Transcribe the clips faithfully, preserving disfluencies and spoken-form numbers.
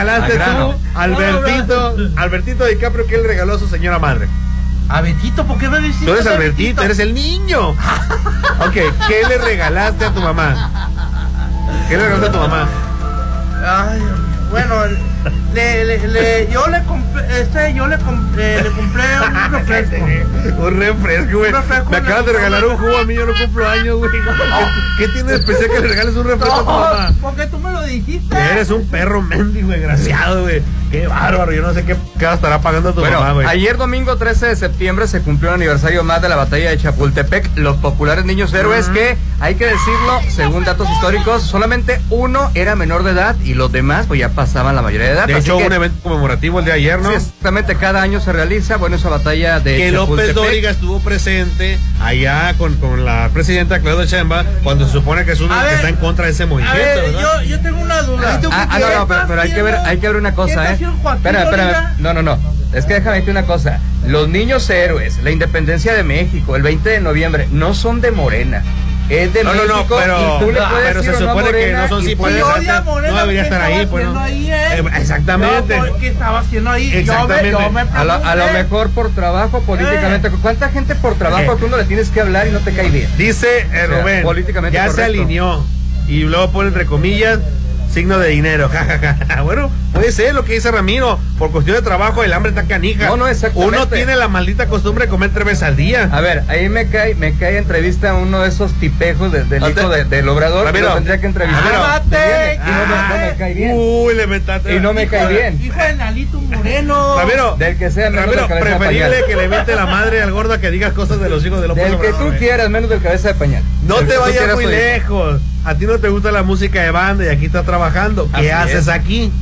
regalaste tú, Albertito, Albertito DiCaprio, ¿qué le regaló a su señora madre? A Betito, ¿por qué me decís? Tú eres Albertito, eres el niño. Ok, ¿qué le regalaste a tu mamá? ¿Qué le regalaste a tu mamá? Ay, bueno, le, le, le, yo le compré, este, yo le compré, le compré un refresco. Un refresco, güey. Me acabas de regalar un jugo a mí, yo no cumplo años, güey. ¿Qué, ¿Qué tiene de especial que le regales un refresco a tu mamá? Porque tú me lo dijiste. Eres un perro mendigo, desgraciado, güey. Qué bárbaro, yo no sé qué, qué estará pagando tu bueno, mamá, güey. Ayer domingo trece de septiembre se cumplió un aniversario más de la batalla de Chapultepec, los populares niños héroes uh-huh. que, hay que decirlo, según datos históricos, solamente uno era menor de edad y los demás pues ya pasaban la mayoría de edad. De hecho, que, un evento conmemorativo el de ayer, ¿no? Sí, exactamente, cada año se realiza, bueno, esa batalla de que Chapultepec. López Dóriga estuvo presente allá con, con la presidenta Claudia Sheinbaum cuando se supone que es uno que está en contra de ese movimiento, a ver, ¿verdad? Yo, yo tengo una duda. Ah, ah no, no, pero, pero hay que ver, hay que ver una cosa, ¿eh? Espera, espera. No, no, no. Es que déjame decirte una cosa. Los niños héroes, la independencia de México, el veinte de noviembre, no son de Morena. Es de no, México. No, no, pero, y tú le no, puedes pero se decir supone no que no son si puedes hacer, no debería estar ahí, pues no. Ahí, ¿eh? eh, exactamente. No, ¿qué estaba haciendo ahí? Exactamente. Yo me, yo me a, lo, a lo mejor por trabajo, políticamente. Eh. ¿Cuánta gente por trabajo eh. tú no le tienes que hablar y no te cae bien? Dice eh, Rubén, o sea, políticamente ya correcto. Se alineó y luego pone entre comillas signo de dinero, jajaja. Bueno, puede ser lo que dice Ramiro. Por cuestión de trabajo, el hambre está canija. No, no, exactamente. Uno tiene la maldita costumbre de comer tres veces al día. A ver, ahí me cae, me cae entrevista a uno de esos tipejos de, del hijo de, del obrador. Ramiro, que lo tendría que entrevistar. Ah, y no me, no me cae bien. Uy, le metaste. Y no me hijo cae de, bien. Hijo de Nalito Moreno. Ramiro, del que sea menos Ramiro, del cabeza preferible de pañal. que le mete la madre al gordo a que digas cosas de los hijos de López Del que Obrador, tú eh. quieras, menos del cabeza de pañal. No del te vayas muy soy. lejos. A ti no te gusta la música de banda y aquí estás trabajando. ¿Qué Así haces es. aquí?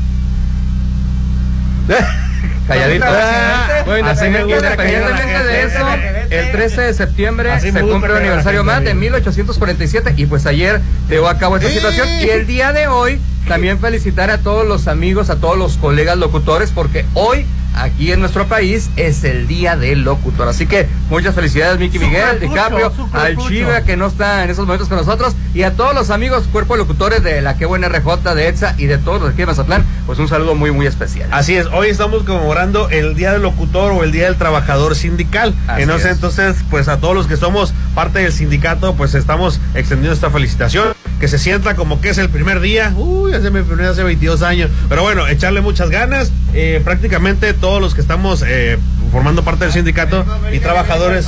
Calladito. Ah, bueno, así me gusta, independientemente de eso, el trece de septiembre así se cumple un aniversario más de mil ochocientos cuarenta y siete y pues ayer llevó a cabo esta ¡Eh! situación y el día de hoy también felicitar a todos los amigos, a todos los colegas locutores porque hoy aquí en nuestro país es el día del locutor. Así que muchas felicidades, Mickey Miguel, DiCaprio, al Chiva que no está en esos momentos con nosotros y a todos los amigos, cuerpo de locutores de la Qué Buena R J, de ETSA y de todos los aquí de Mazatlán. Pues un saludo muy, muy especial. Así es, hoy estamos conmemorando el Día del Locutor o el Día del Trabajador Sindical. Entonces, entonces, pues a todos los que somos parte del sindicato, pues estamos extendiendo esta felicitación. Que se sienta como que es el primer día. Uy, hace mi primer hace veintidós años. Pero bueno, echarle muchas ganas. Eh, prácticamente todos los que estamos eh, formando parte del sindicato y trabajadores.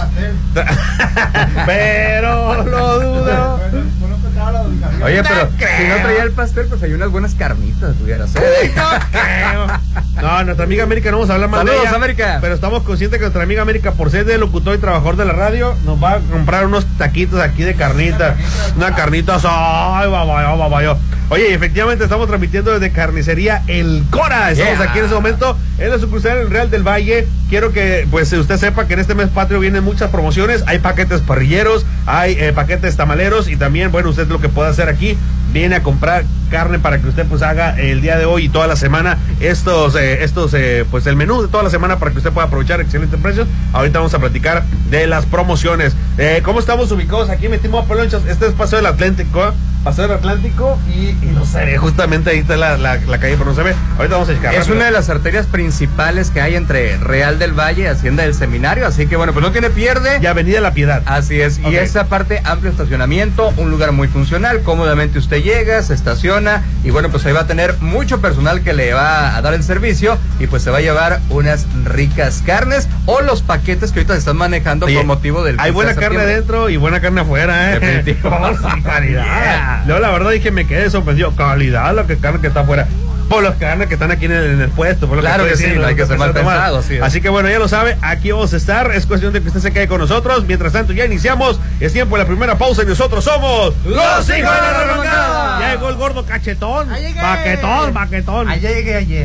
Pero lo dudo. Oye, pero si no traía el pastel, pues hay unas buenas carnitas, tuviera ser. No, nuestra amiga América no vamos a hablar más Saludos, de ella, América. Pero estamos conscientes que nuestra amiga América, por ser de locutor y trabajador de la radio, nos va a comprar unos taquitos aquí de carnita. Una carnita, ay, babayo, babayo. Oye, y efectivamente estamos transmitiendo desde Carnicería El Cora. Estamos yeah. aquí en ese momento en la sucursal en Real del Valle. Quiero que pues usted sepa que en este mes patrio vienen muchas promociones. Hay paquetes parrilleros, hay eh, paquetes tamaleros y también, bueno, usted lo que puede hacer aquí, viene a comprar carne para que usted pues haga el día de hoy y toda la semana estos, eh, estos eh, pues el menú de toda la semana para que usted pueda aprovechar excelentes precios. Ahorita vamos a platicar de las promociones. Eh, ¿Cómo estamos ubicados? Aquí metimos a Polonchas. Este es Paseo del Atlántico, ¿eh? Paseo del Atlántico y, y no se ve, justamente ahí está la, la, la calle, pero no se ve. Ahorita vamos a checar. Es rápido. una de las arterias principales que hay entre Real del Valle y Hacienda del Seminario, así que bueno, pues no tiene pierde. Y Avenida La Piedad. Así es, okay. Y esa parte, amplio estacionamiento, un lugar muy funcional, cómodamente usted llega, se estaciona y bueno, pues ahí va a tener mucho personal que le va a dar el servicio y pues se va a llevar unas ricas carnes o los paquetes que ahorita se están manejando. Oye, por motivo del... Hay buena carne adentro y buena carne afuera, ¿eh? Definitivo. Oh, sí, calidad. Yeah. Yo la verdad dije, me quedé sorprendido. Calidad, la que carne que está afuera. Por los carnes que están aquí en el, en el puesto. Por lo claro que, que sí, no hay que ser mal pensado. Así, así que bueno, ya lo sabe, aquí vamos a estar. Es cuestión de que usted se quede con nosotros. Mientras tanto, ya iniciamos. Es tiempo de la primera pausa y nosotros somos los hijos de la remangada. Ya llegó el gordo cachetón. Baquetón, baquetón. Allá llegué ayer.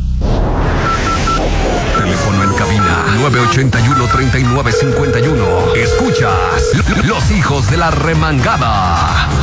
Teléfono en cabina nueve ochenta y uno, treinta y nueve cincuenta y uno. Escuchas Los Hijos de la Remangada.